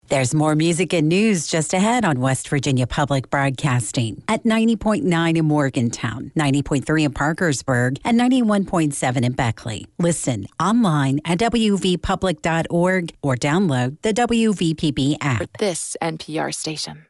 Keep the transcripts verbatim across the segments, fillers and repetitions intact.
There's more music and news just ahead on West Virginia Public Broadcasting at ninety point nine in Morgantown, ninety point three in Parkersburg, and ninety-one point seven in Beckley. Listen online at w v public dot org or download the W V P B app. This N P R station.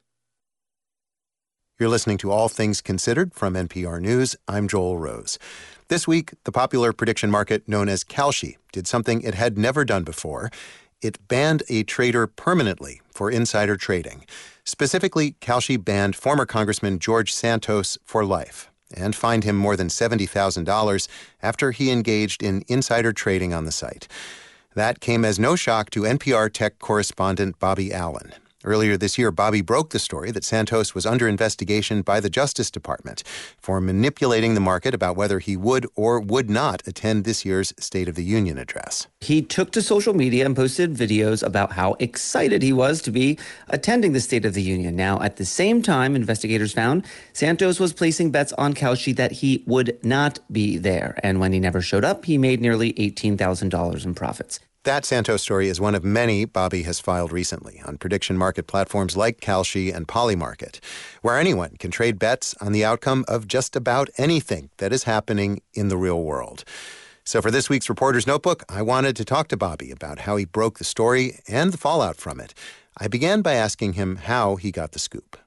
You're listening to All Things Considered from N P R News. I'm Joel Rose. This week, the popular prediction market known as Kalshi did something it had never done before. It banned a trader permanently for insider trading. Specifically, Kalshi banned former Congressman George Santos for life and fined him more than seventy thousand dollars after he engaged in insider trading on the site. That came as no shock to N P R tech correspondent Bobby Allen. Earlier this year, Bobby broke the story that Santos was under investigation by the Justice Department for manipulating the market about whether he would or would not attend this year's State of the Union address. He took to social media and posted videos about how excited he was to be attending the State of the Union. Now, at the same time, investigators found Santos was placing bets on Kalshi that he would not be there. And when he never showed up, he made nearly eighteen thousand dollars in profits. That Santos story is one of many Bobby has filed recently on prediction market platforms like Kalshi and Polymarket, where anyone can trade bets on the outcome of just about anything that is happening in the real world. So for this week's Reporter's Notebook, I wanted to talk to Bobby about how he broke the story and the fallout from it. I began by asking him how he got the scoop.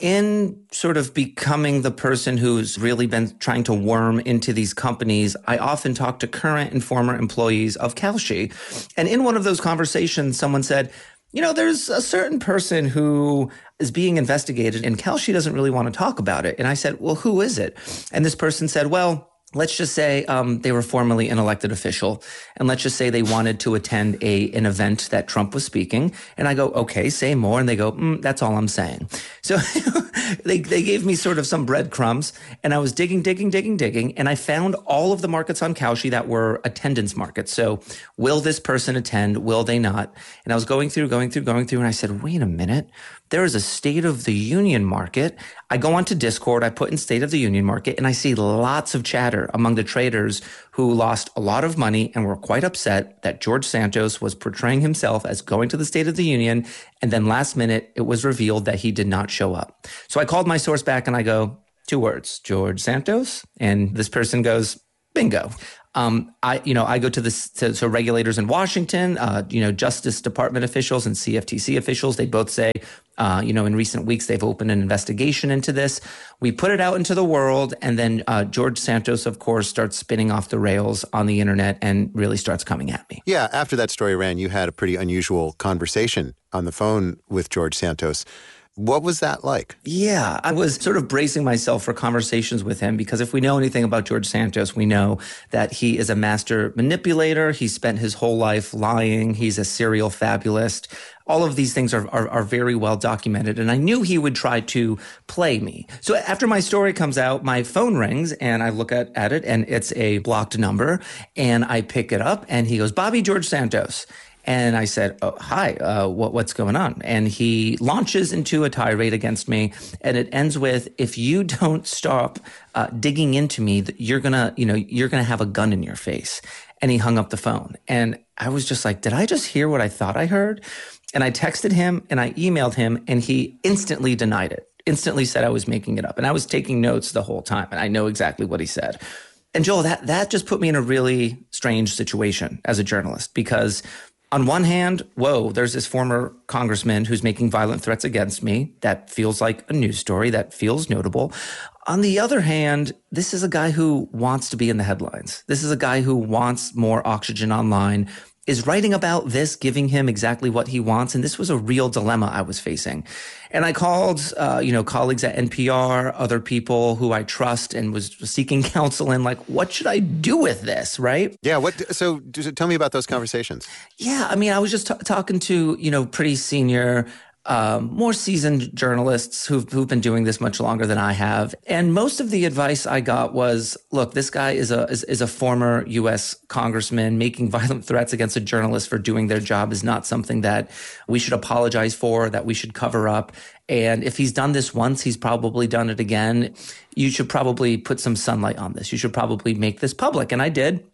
In sort of becoming the person who's really been trying to worm into these companies, I often talk to current and former employees of Kalshi. And in one of those conversations, someone said, you know, there's a certain person who is being investigated and Kalshi doesn't really want to talk about it. And I said, well, who is it? And this person said, well, let's just say um, they were formerly an elected official, and let's just say they wanted to attend a an event that Trump was speaking. And I go, okay, say more. And they go, mm, that's all I'm saying. So they they gave me sort of some breadcrumbs, and I was digging, digging, digging, digging, and I found all of the markets on Kalshi that were attendance markets. So will this person attend? Will they not? And I was going through, going through, going through, and I said, wait a minute. There is a State of the Union market. I go onto Discord, I put in State of the Union market, and I see lots of chatter among the traders who lost a lot of money and were quite upset that George Santos was portraying himself as going to the State of the Union. And then last minute, it was revealed that he did not show up. So I called my source back and I go, two words, George Santos. And this person goes, bingo. Um, I, you know, I go to the to, to regulators in Washington, uh, you know, Justice Department officials and C F T C officials. They both say, uh, you know, in recent weeks, they've opened an investigation into this. We put it out into the world. And then uh, George Santos, of course, starts spinning off the rails on the internet and really starts coming at me. Yeah. After that story ran, you had a pretty unusual conversation on the phone with George Santos. What was that like? Yeah, I was sort of bracing myself for conversations with him because if we know anything about George Santos, we know that he is a master manipulator. He spent his whole life lying. He's a serial fabulist. All of these things are, are, are very well documented. And I knew he would try to play me. So after my story comes out, my phone rings and I look at, at it and it's a blocked number and I pick it up and he goes, Bobby George Santos. And I said, oh, hi, uh, what, what's going on? And he launches into a tirade against me. And it ends with, if you don't stop uh, digging into me, you're going to, you know, you're going to have a gun in your face. And he hung up the phone. And I was just like, did I just hear what I thought I heard? And I texted him and I emailed him and he instantly denied it, instantly said I was making it up. And I was taking notes the whole time. And I know exactly what he said. And Joel, that, that just put me in a really strange situation as a journalist because on one hand, whoa, there's this former congressman who's making violent threats against me. That feels like a news story. That feels notable. On the other hand, this is a guy who wants to be in the headlines. This is a guy who wants more oxygen online, is writing about this, giving him exactly what he wants. And this was a real dilemma I was facing. And I called, uh, you know, colleagues at N P R, other people who I trust and was seeking counsel in like, what should I do with this? Right. Yeah. What? So tell me about those conversations. Yeah. I mean, I was just t- talking to, you know, pretty senior Um, more seasoned journalists who've, who've been doing this much longer than I have. And most of the advice I got was, look, this guy is a, is, is a former U S congressman. Making violent threats against a journalist for doing their job is not something that we should apologize for, that we should cover up. And if he's done this once, he's probably done it again. You should probably put some sunlight on this. You should probably make this public. And I did.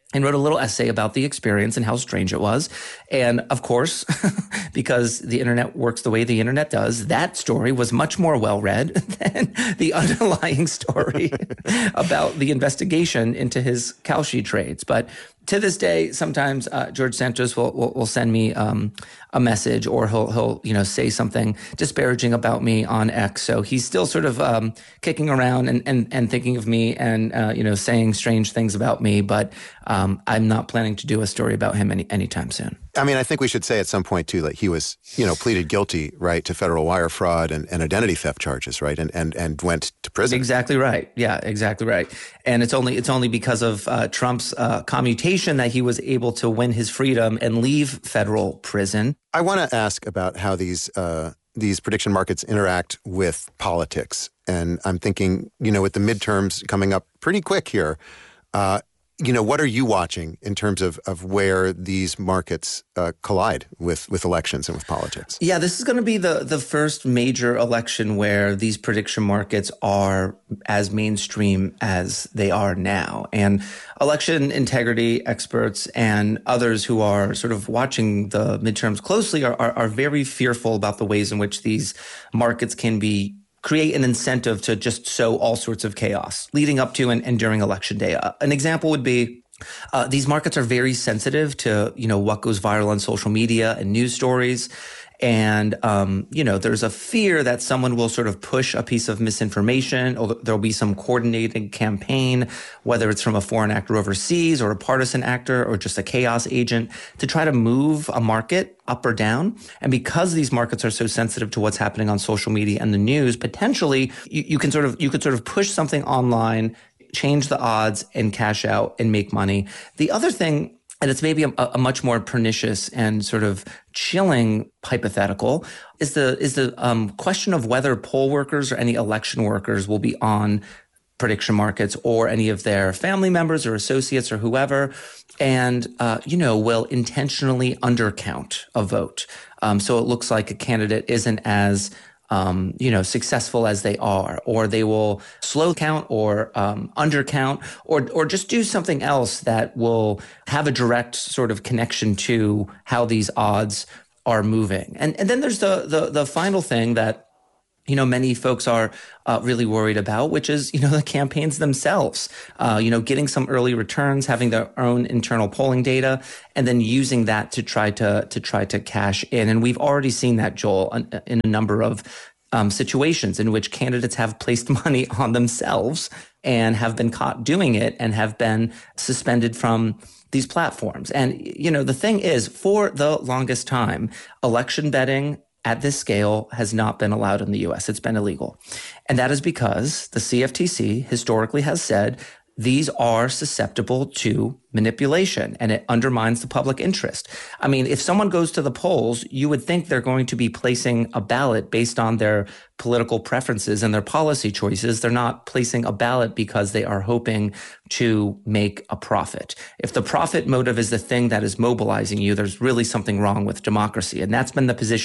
and wrote a little essay about the experience and how strange it was. And of course, because the internet works the way the internet does, that story was much more well-read than the underlying story about the investigation into his Kalshi trades. But to this day, sometimes uh, George Santos will, will, will send me um, a message, or he'll he'll you know say something disparaging about me on X. So he's still sort of um, kicking around and, and and thinking of me and uh, you know saying strange things about me. But um, I'm not planning to do a story about him any anytime soon. I mean, I think we should say at some point, too, that he was, you know, pleaded guilty, right, to federal wire fraud and, and identity theft charges, right, and, and and went to prison. Exactly right. Yeah, exactly right. And it's only it's only because of uh, Trump's uh, commutation that he was able to win his freedom and leave federal prison. I want to ask about how these uh, these prediction markets interact with politics. And I'm thinking, you know, with the midterms coming up pretty quick here, uh, you know, what are you watching in terms of, of where these markets uh, collide with, with elections and with politics? Yeah, this is going to be the, the first major election where these prediction markets are as mainstream as they are now. And election integrity experts and others who are sort of watching the midterms closely are, are, are very fearful about the ways in which these markets can be create an incentive to just sow all sorts of chaos leading up to and, and during election day. Uh, an example would be uh, these markets are very sensitive to, you know, what goes viral on social media and news stories. And, um, you know, there's a fear that someone will sort of push a piece of misinformation, or there'll be some coordinated campaign, whether it's from a foreign actor overseas or a partisan actor or just a chaos agent, to try to move a market up or down. And because these markets are so sensitive to what's happening on social media and the news, potentially you, you can sort of, you could sort of push something online, change the odds and cash out and make money. The other thing, and it's maybe a, a much more pernicious and sort of chilling hypothetical, is the is the um, question of whether poll workers or any election workers will be on prediction markets, or any of their family members or associates or whoever, and uh, you know will intentionally undercount a vote. Um, so it looks like a candidate isn't as Um, you know, successful as they are, or they will slow count or um, undercount, or or just do something else that will have a direct sort of connection to how these odds are moving. And and then there's the the the final thing that, you know, many folks are uh, really worried about, which is, you know, the campaigns themselves, uh, you know, getting some early returns, having their own internal polling data, and then using that to try to to try to cash in. And we've already seen that, Joel, in a number of um, situations in which candidates have placed money on themselves and have been caught doing it and have been suspended from these platforms. And, you know, the thing is, for the longest time, election betting at this scale has not been allowed in the U S. It's been illegal. And that is because the C F T C historically has said these are susceptible to manipulation, and it undermines the public interest. I mean, if someone goes to the polls, you would think they're going to be placing a ballot based on their political preferences and their policy choices. They're not placing a ballot because they are hoping to make a profit. If the profit motive is the thing that is mobilizing you, there's really something wrong with democracy. And that's been the position